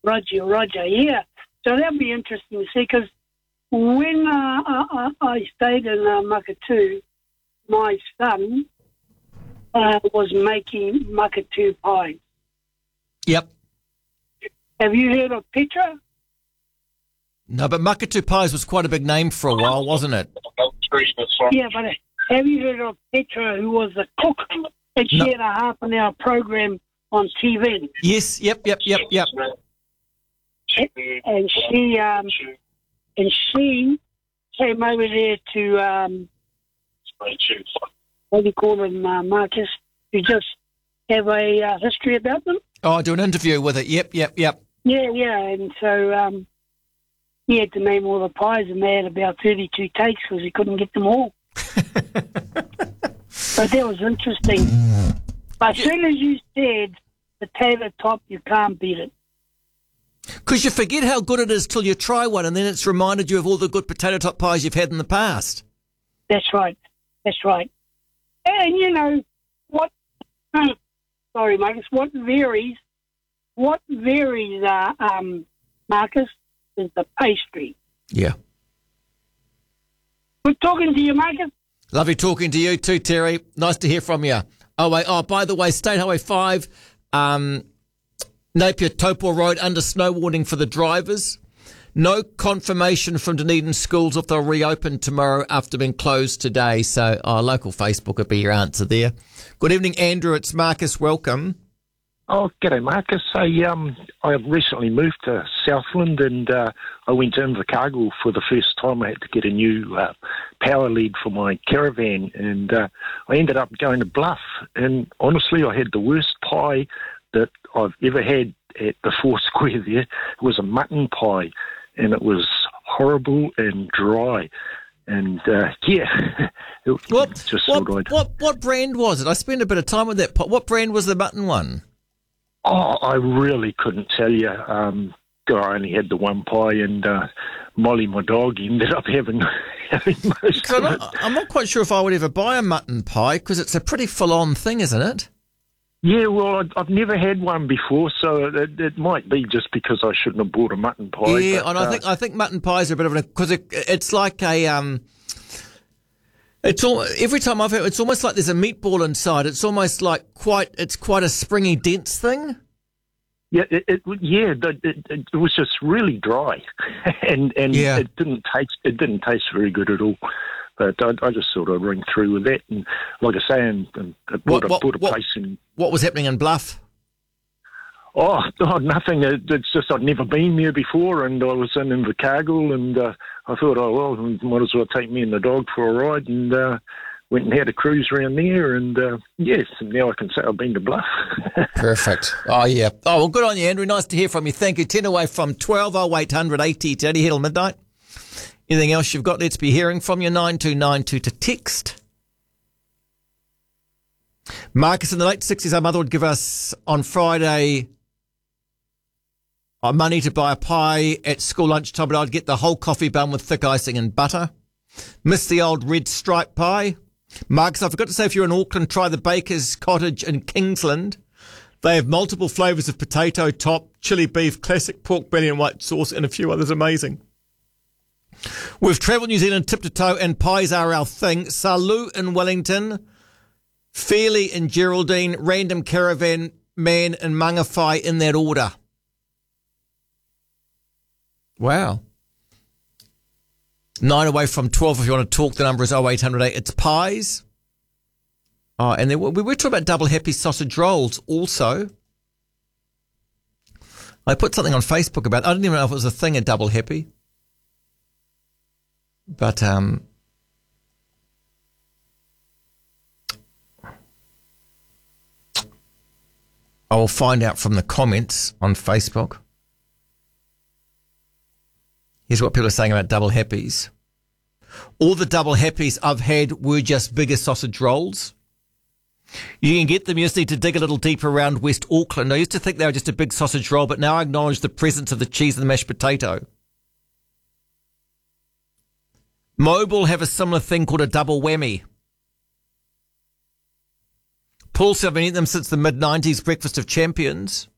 Roger, yeah. So that'd be interesting to see, because when I stayed in Makatu, my son was making Makatu pies. Yep. Have you heard of Petra? No, but Makatu Pies was quite a big name for a while, wasn't it? Yeah, but have you heard of Petra, who was a cook? And she had a half-an-hour program on TV. Yes, yep. And she came over there to, what do you call them, Marcus, to just have a history about them. Oh, do an interview with it. Yep. Yeah, and so he had to name all the pies, and they had about 32 takes because he couldn't get them all. But that was interesting. But as soon as you said potato top, you can't beat it. Because you forget how good it is till you try one, and then it's reminded you of all the good potato top pies you've had in the past. That's right. And you know what? Sorry, Marcus. What varies, Marcus, is the pastry. Yeah. Good talking to you, Marcus. Lovely talking to you too, Terry. Nice to hear from you. Oh, by the way, State Highway 5, Napier Taupo Road under snow warning for the drivers. No confirmation from Dunedin schools if they'll reopen tomorrow after being closed today. So our local Facebook will be your answer there. Good evening, Andrew. It's Marcus. Welcome. Oh, g'day, Marcus. I recently moved to Southland, and I went to Invercargill for the first time. I had to get a new power lead for my caravan, and I ended up going to Bluff. And honestly, I had the worst pie that I've ever had at the Foursquare there. It was a mutton pie, and it was horrible and dry. And, What brand was it? I spent a bit of time with that pie. What brand was the mutton one? Oh, I really couldn't tell you. I only had the one pie, and Molly, my dog, ended up having most of it. I'm not quite sure if I would ever buy a mutton pie, because it's a pretty full-on thing, isn't it? Yeah, well, I've never had one before, so it might be just because I shouldn't have bought a mutton pie. Yeah, but, and I think mutton pies are a bit of a, because it's like a every time I've had, it's almost like there's a meatball inside. It's almost like quite a springy, dense thing. Yeah, it was just really dry, and it didn't taste very good at all. But I just sort of ring through with that, and like I say, and bought a place in. What was happening in Bluff? Oh, nothing. It's just I'd never been there before, and I was in Invercargill, and I thought, might as well take me and the dog for a ride, and went and had a cruise around there, and yes, now I can say I've been to Bluff. Perfect. Oh, yeah. Oh, well, good on you, Andrew. Nice to hear from you. Thank you. 10 away from 12, 0800 80 to Eddie Hill midnight. Anything else you've got? Let's be hearing from you. 9292 to text. Marcus, in the late 60s, our mother would give us on Friday money to buy a pie at school lunchtime, but I'd get the whole coffee bun with thick icing and butter. Miss the old red stripe pie. Marcus, I forgot to say, if you're in Auckland, try the Baker's Cottage in Kingsland. They have multiple flavours of potato top, chili beef, classic pork belly and white sauce, and a few others. Amazing. We've travelled New Zealand tip to toe, and pies are our thing. Salou in Wellington, Fairley in Geraldine, Random Caravan Man in Mangawhai, in that order. Wow. 9 away from 12 if you want to talk. The number is 0800 It's pies. Oh, and then we were talking about double happy sausage rolls also. I put something on Facebook about it. I didn't even know if it was a thing, a double happy. But I will find out from the comments on Facebook. Here's what people are saying about double happies. All the double happies I've had were just bigger sausage rolls. You can get them. You just need to dig a little deeper around West Auckland. I used to think they were just a big sausage roll, but now I acknowledge the presence of the cheese and the mashed potato. Mobile have a similar thing called a double whammy. Paul said I've been eating them since the mid-90s, Breakfast of Champions.